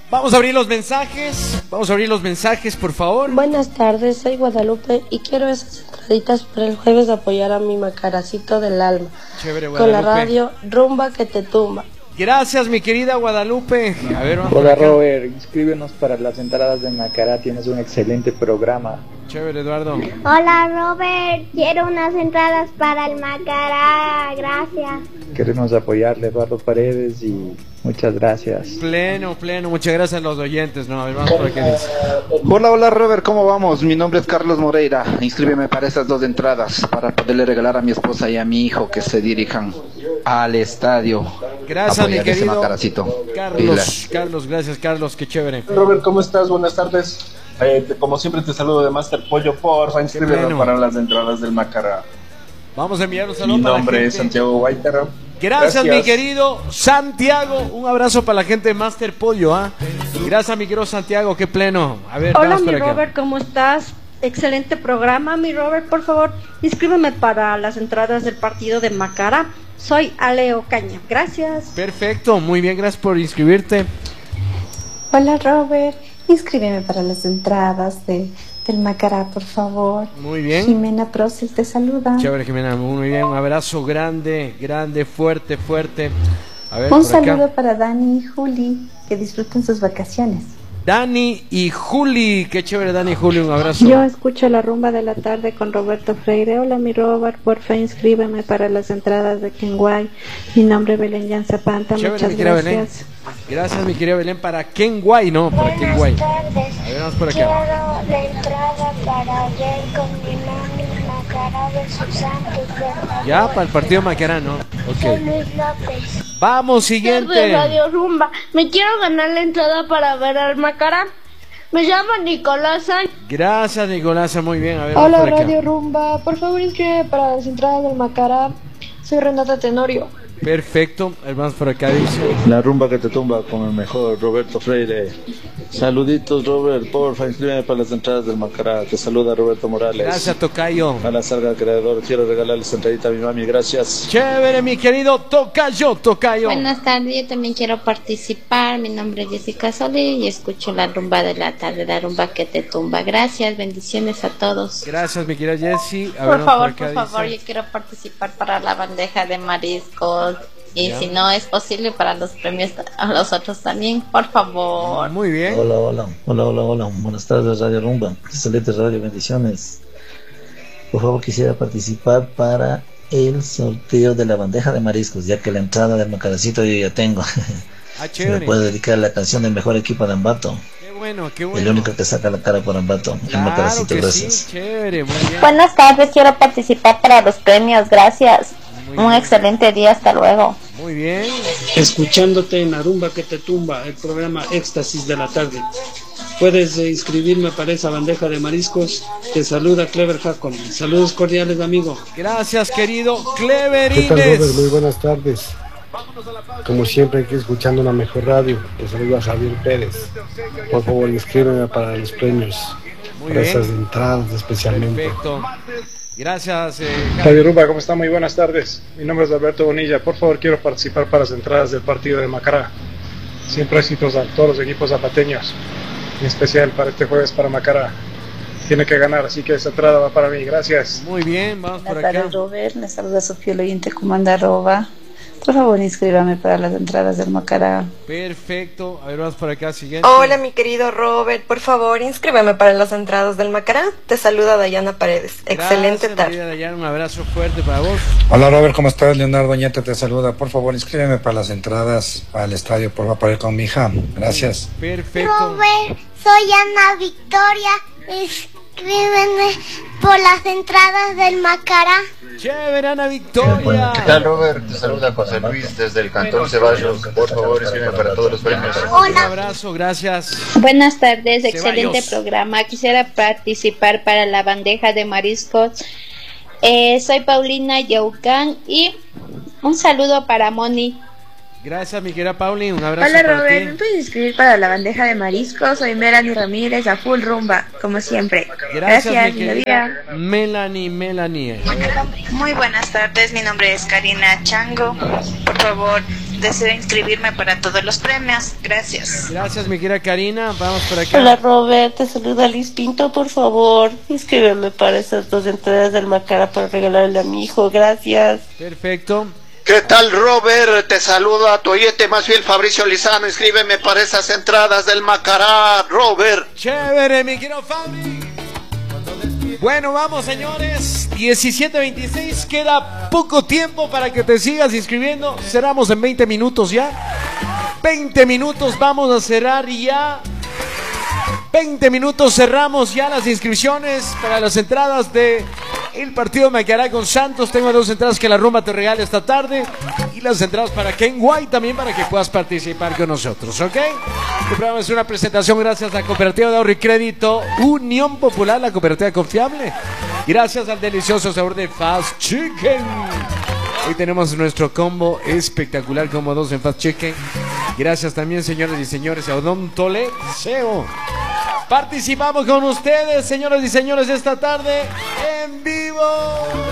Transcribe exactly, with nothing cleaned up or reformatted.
Vamos a abrir los mensajes. Vamos a abrir los mensajes, por favor. Buenas tardes, soy Guadalupe y quiero esas entraditas para el jueves de apoyar a mi macaracito del alma. Chévere, con Guadalupe. la radio Rumba que te tumba. Gracias, mi querida Guadalupe. A ver, vamos Hola, Robert, inscríbenos para las entradas de Macará, tienes un excelente programa. Chévere, Eduardo. Hola, Robert, quiero unas entradas para el Macará, gracias. Queremos apoyarle a Eduardo Paredes y muchas gracias. Pleno, pleno, muchas gracias a los oyentes, ¿no? A ver, vamos por aquí. Hola, hola, Robert, ¿cómo vamos? Mi nombre es Carlos Moreira, inscríbeme para esas dos entradas para poderle regalar a mi esposa y a mi hijo que se dirijan al estadio. Gracias, mi querido Macaracito. Carlos, Carlos, gracias, Carlos, qué chévere. Robert, ¿cómo estás? Buenas tardes. Eh, te, como siempre te saludo de Master Pollo, porfa, inscríbeme para las entradas del Macará. Vamos a enviar un saludo. Mi para nombre la es gente. Santiago Guaitara. Gracias, Gracias, mi querido Santiago. Un abrazo para la gente de Master Pollo, ¿ah? ¿eh? Gracias, mi querido Santiago, qué pleno. A ver, hola, vamos mi por acá. Robert, ¿cómo estás? Excelente programa, mi Robert, por favor, inscríbeme para las entradas del partido de Macará. Soy Ale Ocaña, gracias. Perfecto, muy bien, gracias por inscribirte. Hola, Robert, inscríbeme para las entradas de, del Macará, por favor. Muy bien. Jimena Proces te saluda. Chévere, Jimena, muy bien, un abrazo grande, grande, fuerte, fuerte. A ver, un por saludo acá. para Dani y Juli, que disfruten sus vacaciones. Dani y Juli, qué chévere, Dani y Juli, un abrazo. Yo escucho la rumba de la tarde con Roberto Freire. Hola, mi Robert, porfa, inscríbeme para las entradas de Kenway. Mi nombre es Belén Jan Zapanta, Chévere, muchas mi querida gracias. Belén. Gracias, mi querida Belén, para Kenway, ¿no? Para Kenway. A ver, vamos por acá. Quiero la entrada para ver con mi mami Macará versus Santos. Ya, para el partido Macará, ¿no? Soy Ok. Luis López. Vamos, De siguiente. Radio Rumba. Me quiero ganar la entrada para ver al Macará. Me llamo Nicolás Sánchez. Gracias, Nicolás, muy bien. A ver, Hola, vamos por acá. Radio Rumba, por favor inscríbeme para las entradas del Macará. Soy Renata Tenorio. Perfecto, a ver, vamos por acá, dice. La rumba que te tumba con el mejor Roberto Freire. Saluditos, Robert, porfa, inscríbeme para las entradas del Macará. Te saluda Roberto Morales. Gracias, Tocayo. A la salga creador, quiero regalarles entradita a mi mami, gracias. Chévere, mi querido Tocayo, Tocayo. Buenas tardes, yo también quiero participar. Mi nombre es Jessica Soli y escucho la rumba de la tarde, la rumba que te tumba. Gracias, bendiciones a todos. Gracias, mi querida Jessie. A Por ver, favor, acá por favor, dice. yo quiero participar para la bandeja de mariscos. Y Ya. si no es posible para los premios a los otros también, por favor. Muy bien. Hola, hola, hola, hola, hola. Buenas tardes, Radio Rumba. Excelente radio, bendiciones. Por favor, quisiera participar para el sorteo de la bandeja de mariscos, ya que la entrada del Macaracito yo ya tengo. Ah, Se chévere. me puede dedicar a la canción del mejor equipo de Ambato. Qué bueno, qué bueno. El único que saca la cara por Ambato. El Claro Macaracito, que gracias. sí, chévere, muy bien. Buenas tardes, quiero participar para los premios, gracias. Un excelente día, hasta luego. Muy bien. Escuchándote en la rumba que te tumba, el programa Éxtasis de la tarde. Puedes eh, inscribirme para esa bandeja de mariscos. Te saluda Clever Jacon. Saludos cordiales, amigo. Gracias, querido ¿Qué tal, Cleverines. Robert? Muy buenas tardes. Como siempre, aquí escuchando una mejor radio. Te saluda Javier Pérez. Por favor, inscríbeme para los premios. Muy para bien. esas entradas especialmente. Perfecto. Gracias, eh, Radio Rumba, ¿cómo está? Muy buenas tardes. Mi nombre es Alberto Bonilla. Por favor, quiero participar para las entradas del partido de Macará. Siempre éxitos a todos los equipos zapateños. En especial para este jueves para Macará. Tiene que ganar, así que esa entrada va para mí. Gracias. Muy bien, vamos por Buenas acá. tardes, Robert. Me saluda Sofía el oyente comanda arroba. Por favor, inscríbame para las entradas del Macará. Perfecto. A ver, vamos por acá, siguiente. Hola, mi querido Robert, por favor, inscríbeme para las entradas del Macará. Te saluda Dayana Paredes. Excelente Gracias, tarde. querida Dayana, un abrazo fuerte para vos. Hola, Robert, ¿cómo estás? Leonardo Oñate te saluda. Por favor, inscríbeme para las entradas para el estadio, por favor, para ir con mi hija. Gracias. Perfecto. Robert, soy Ana Victoria. Inscríbeme por las entradas del Macará. Chévere, Ana Victoria. ¿Qué tal, Robert? Te saluda José Luis desde el Cantón Ceballos. Por favor, inscríbeme para todos los premios. Un abrazo, gracias. Buenas tardes, excelente Ceballos. programa. Quisiera participar para la bandeja de mariscos. Eh, soy Paulina Yaucán y un saludo para Moni. Gracias, mi querida Pauli, un abrazo Hola, para Robert, ti. ¿me puedes inscribir para la bandeja de mariscos? Soy Melanie Ramírez, a full rumba, como siempre. Gracias, Gracias, mi lindo querida día. Melanie, Melanie. Muy buenas tardes, mi nombre es Karina Chango. Por favor, deseo inscribirme para todos los premios. Gracias. Gracias, mi querida Karina. Vamos por acá. Hola Robert, te saluda Liz Pinto, por favor, inscríbeme para esas dos entradas del Macara para regalarle a mi hijo. Gracias. Perfecto. ¿Qué tal, Robert? Te saluda tu oyente más fiel, Fabricio Lizano. Inscríbeme para esas entradas del Macará, Robert. Chévere, mi querido Fabri. Bueno, vamos, señores. diecisiete veintiséis. Queda poco tiempo para que te sigas inscribiendo. Cerramos en veinte minutos ya. veinte minutos, vamos a cerrar ya. veinte minutos, cerramos ya las inscripciones para las entradas de el partido de Macará con Santos. Tengo dos entradas que la rumba te regala esta tarde y las entradas para Ken White también para que puedas participar con nosotros, ¿ok? Este programa es una presentación gracias a Cooperativa de Ahorro y Crédito Unión Popular, la cooperativa confiable. Gracias al delicioso sabor de Fast Chicken. Hoy tenemos nuestro combo espectacular, combo dos en Fast Chicken. Gracias también, señores y señores, a Odón Toledo. Participamos con ustedes, señores y señores, esta tarde en vivo.